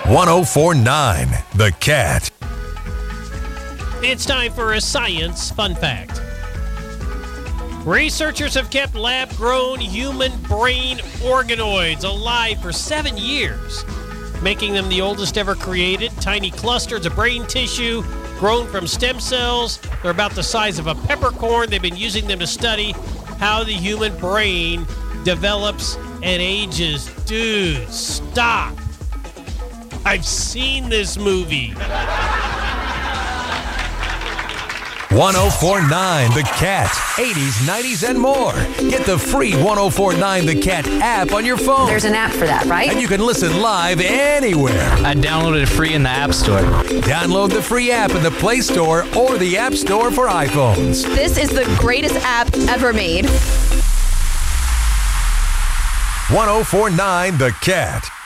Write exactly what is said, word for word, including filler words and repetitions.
one oh four point nine The Cat. It's time for a science fun fact. Researchers have kept lab-grown human brain organoids alive for seven years, making them the oldest ever created. Tiny clusters of brain tissue grown from stem cells. They're about the size of a peppercorn. They've been using them to study how the human brain develops and ages. Dude, stop. I've seen this movie. one oh four point nine The Cat. eighties, nineties, and more. Get the free one oh four point nine The Cat app on your phone. There's an app for that, right? And you can listen live anywhere. I downloaded it free in the App Store. Download the free app in the Play Store or the App Store for iPhones. This is the greatest app ever made. one oh four point nine The Cat.